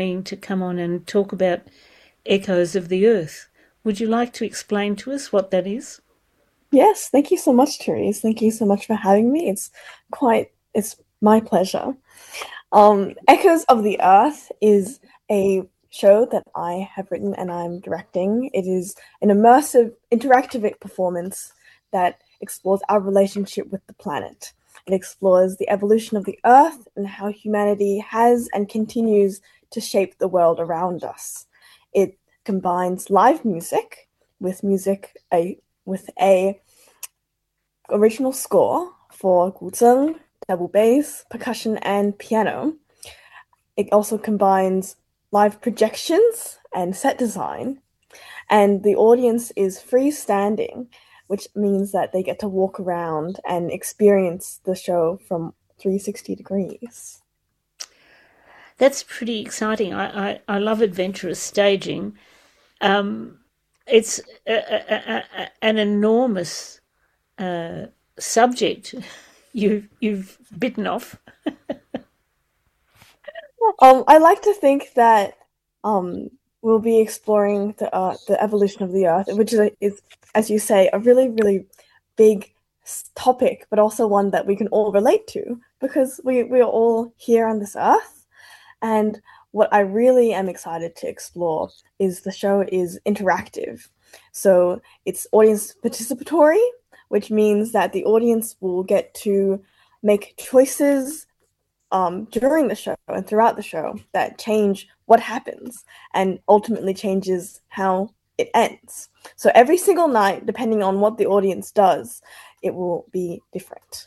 to come on and talk about Echoes of the Earth. Would you like to explain to us what that is? Yes, thank you so much, Therese. Thank you so much for having me. It's my pleasure. Echoes of the Earth is a show that I have written and I'm directing. It is an immersive, interactive performance that explores our relationship with the planet. It explores the evolution of the Earth and how humanity has and continues to shape the world around us. It combines live music with with a original score for guzheng, double bass, percussion, and piano. It also combines live projections and set design, and the audience is freestanding, which means that they get to walk around and experience the show from 360 degrees. That's pretty exciting. I love adventurous staging. Um, it's an enormous subject you've bitten off. I like to think that um, we'll be exploring the evolution of the Earth, which is, as you say, a really, really big topic, but also one that we can all relate to because we are all here on this Earth. And what I really am excited to explore is the show is interactive. So it's audience participatory, which means that the audience will get to make choices during the show and throughout the show that change what happens and ultimately changes how it ends. So every single night, depending on what the audience does, it will be different.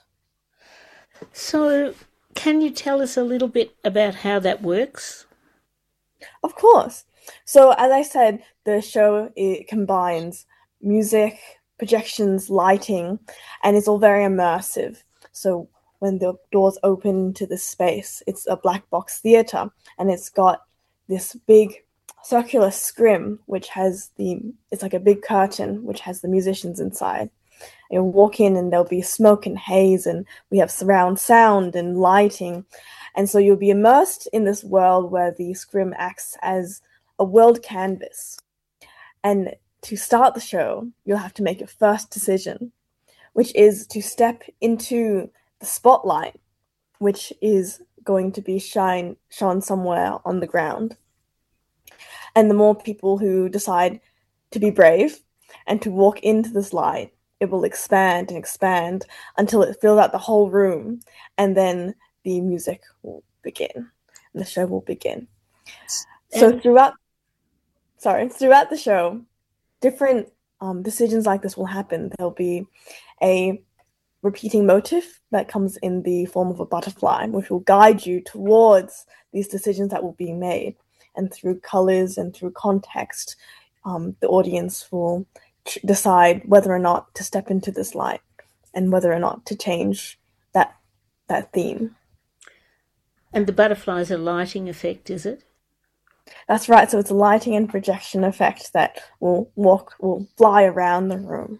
So, can you tell us a little bit about how that works? Of course. So as I said, the show it combines music, projections, lighting, and it's all very immersive. So when the doors open to this space, it's a black box theater, and it's got this big circular scrim, which has it's like a big curtain, which has the musicians inside. You'll walk in and there'll be smoke and haze, and we have surround sound and lighting. And so you'll be immersed in this world where the scrim acts as a world canvas. And to start the show, you'll have to make your first decision, which is to step into the spotlight, which is going to be shone somewhere on the ground. And the more people who decide to be brave and to walk into this light, it will expand and expand until it fills out the whole room, and then the music will begin, and the show will begin. So And throughout the show, different decisions like this will happen. There'll be a repeating motif that comes in the form of a butterfly, which will guide you towards these decisions that will be made. And through colors and through context, the audience will decide whether or not to step into this light and whether or not to change that theme. the butterfly's a lighting effect, is it? That's right. So it's a lighting and projection effect that will fly around the room.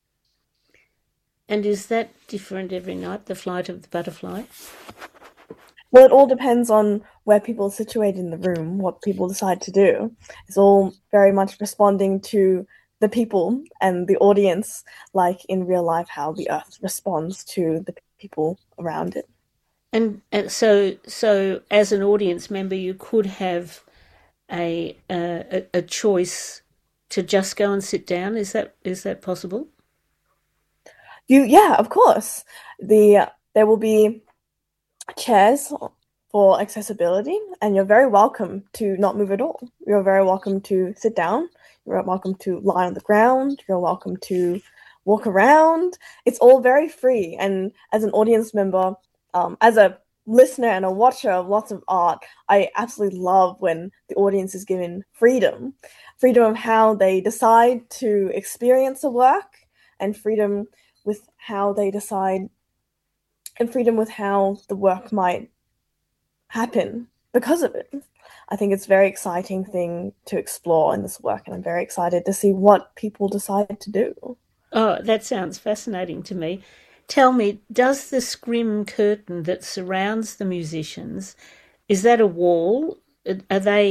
And is that different every night, the flight of the butterfly? Well, it all depends on where people are situated in the room, what people decide to do. It's all very much responding to the people and the audience, like in real life, how the Earth responds to the people around it. And so as an audience member, you could have a choice to just go and sit down. Is that possible? Yeah, of course. There will be chairs for accessibility, and you're very welcome to not move at all. You're very welcome to sit down. You're welcome to lie on the ground. You're welcome to walk around. It's all very free. And as an audience member, as a listener and a watcher of lots of art, I absolutely love when the audience is given freedom of how they decide to experience a work, and freedom with how they decide and freedom with how the work might happen because of it. I think it's a very exciting thing to explore in this work, and I'm very excited to see what people decide to do. Oh, that sounds fascinating to me. Tell me, does the scrim curtain that surrounds the musicians, is that a wall? are they